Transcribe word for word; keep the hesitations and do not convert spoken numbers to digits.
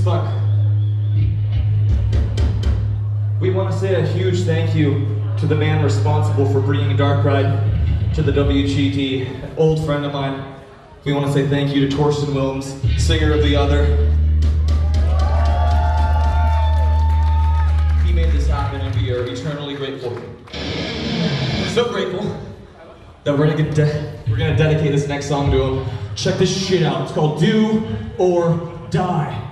fun. We want to say a huge thank you to the man responsible for bringing Darkride to the W G D, an old friend of mine. We want to say thank you to Torsten Wilms, singer of The Other. He made this happen and we are eternally grateful. So grateful that we're gonna get de we're gonna dedicate this next song to him. Check this shit out. It's called Do or Die.